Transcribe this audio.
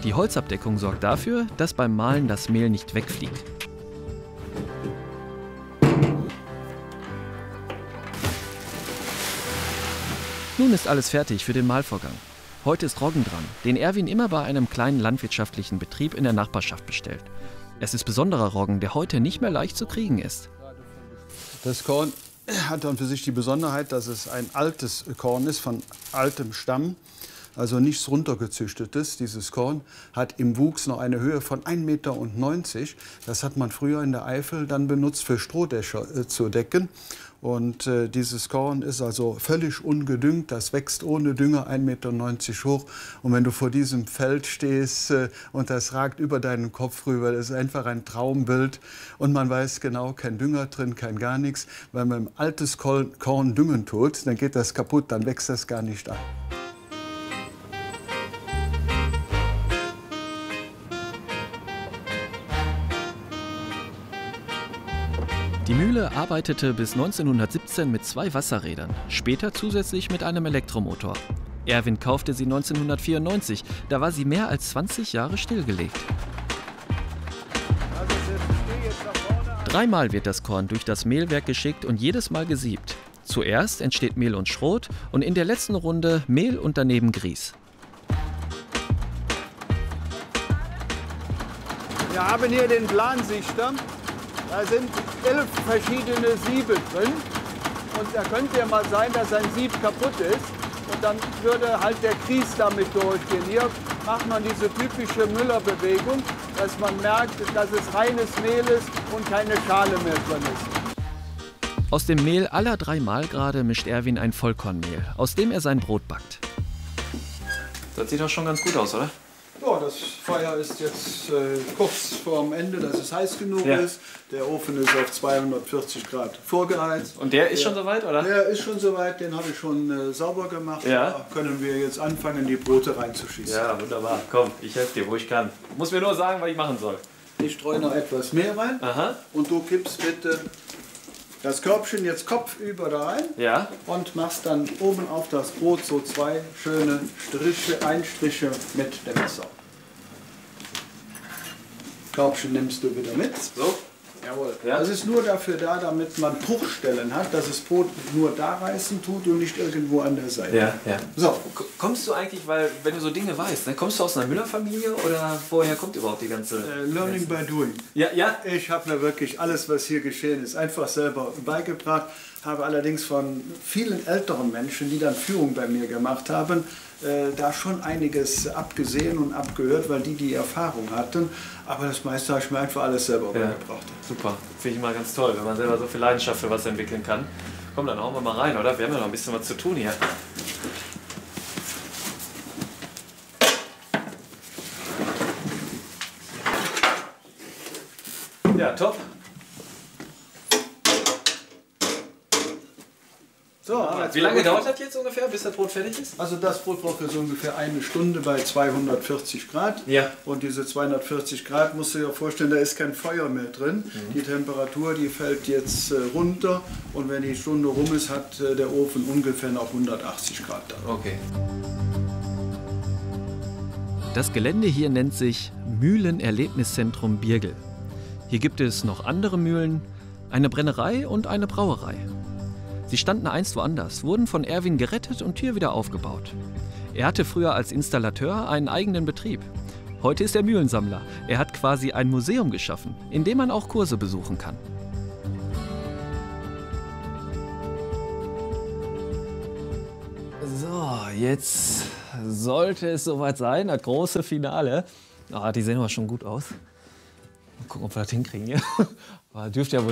Die Holzabdeckung sorgt dafür, dass beim Mahlen das Mehl nicht wegfliegt. Nun ist alles fertig für den Mahlvorgang. Heute ist Roggen dran, den Erwin immer bei einem kleinen landwirtschaftlichen Betrieb in der Nachbarschaft bestellt. Es ist besonderer Roggen, der heute nicht mehr leicht zu kriegen ist. Das Korn hat dann für sich die Besonderheit, dass es ein altes Korn ist, von altem Stamm, also nichts runtergezüchtetes. Dieses Korn hat im Wuchs noch eine Höhe von 1,90 Meter. Das hat man früher in der Eifel dann benutzt, für Strohdächer zu decken. Und dieses Korn ist also völlig ungedüngt, das wächst ohne Dünger 1,90 Meter hoch. Und wenn du vor diesem Feld stehst und das ragt über deinen Kopf rüber, das ist einfach ein Traumbild. Und man weiß genau, kein Dünger drin, kein gar nichts. Wenn man altes Korn düngen tut, dann geht das kaputt, dann wächst das gar nicht an. Die Mühle arbeitete bis 1917 mit 2 Wasserrädern, später zusätzlich mit einem Elektromotor. Erwin kaufte sie 1994, da war sie mehr als 20 Jahre stillgelegt. Dreimal wird das Korn durch das Mehlwerk geschickt und jedes Mal gesiebt. Zuerst entsteht Mehl und Schrot und in der letzten Runde Mehl und daneben Grieß. Wir haben hier den Plansichter. Da sind 11 verschiedene Siebe drin. Und da könnte ja mal sein, dass ein Sieb kaputt ist. Und dann würde halt der Grieß damit durchgehen. Hier macht man diese typische Müllerbewegung, dass man merkt, dass es reines Mehl ist und keine Schale mehr drin ist. Aus dem Mehl aller 3 Mahlgrade mischt Erwin ein Vollkornmehl, aus dem er sein Brot backt. Das sieht doch schon ganz gut aus, oder? Ja, das Feuer ist jetzt kurz vorm Ende, dass es heiß genug ist. Der Ofen ist auf 240 Grad vorgeheizt. Und der ist schon soweit, oder? Der ist schon soweit, den habe ich schon sauber gemacht. Ja. Da können wir jetzt anfangen, die Brote reinzuschießen. Ja, wunderbar. Komm, ich helfe dir, wo ich kann. Du musst mir nur sagen, was ich machen soll. Ich streue noch etwas mehr rein. Aha. Und du kippst bitte das Körbchen jetzt kopfüber da rein. Ja. Und machst dann oben auf das Brot so 2 schöne Einstriche mit dem Messer. Körbchen nimmst du wieder mit. So. Jawohl. Ja. Das ist nur dafür da, damit man Bruchstellen hat, dass das Brot nur da reißen tut und nicht irgendwo an der Seite. Ja, ja. So. Kommst du eigentlich, weil wenn du so Dinge weißt, dann kommst du aus einer Müllerfamilie oder woher kommt überhaupt die ganze... Learning by doing. Ja, ja. Ich habe mir wirklich alles, was hier geschehen ist, einfach selber beigebracht. Habe allerdings von vielen älteren Menschen, die dann Führung bei mir gemacht haben, da schon einiges abgesehen und abgehört, weil die Erfahrung hatten. Aber das meiste habe ich mir einfach alles selber beigebracht. Super, finde ich mal ganz toll, wenn man selber so viel Leidenschaft für was entwickeln kann. Komm, dann hauen wir mal rein, oder? Wir haben ja noch ein bisschen was zu tun hier. Ja, top. So, Wie lange dauert das jetzt ungefähr, bis das Brot fertig ist? Also das Brot braucht so ungefähr 1 Stunde bei 240 Grad. Ja. Und diese 240 Grad musst du dir vorstellen, da ist kein Feuer mehr drin. Die Temperatur, die fällt jetzt runter. Und wenn die Stunde rum ist, hat der Ofen ungefähr noch 180 Grad da. Okay. Das Gelände hier nennt sich Mühlenerlebniszentrum Birgel. Hier gibt es noch andere Mühlen, eine Brennerei und eine Brauerei. Sie standen einst woanders, wurden von Erwin gerettet und hier wieder aufgebaut. Er hatte früher als Installateur einen eigenen Betrieb. Heute ist er Mühlensammler. Er hat quasi ein Museum geschaffen, in dem man auch Kurse besuchen kann. So, jetzt sollte es soweit sein, das große Finale. Ah, die sehen aber schon gut aus. Mal gucken, ob wir das hinkriegen hier. Aber dürfte ja wohl